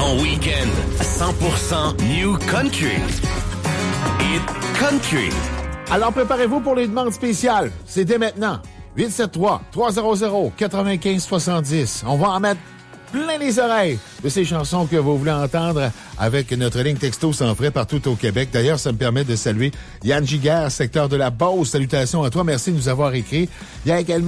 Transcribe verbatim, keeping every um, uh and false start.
Ton week-end cent pour cent New Country. Hit Country. Alors préparez-vous pour les demandes spéciales. C'est dès maintenant. huit sept trois, trois zéro zéro, neuf cinq sept zéro. On va en mettre plein les oreilles de ces chansons que vous voulez entendre avec notre ligne texto sans frais partout au Québec. D'ailleurs, ça me permet de saluer Yann Giguère, secteur de la Beauce. Salutations à toi. Merci de nous avoir écrit. Il y a également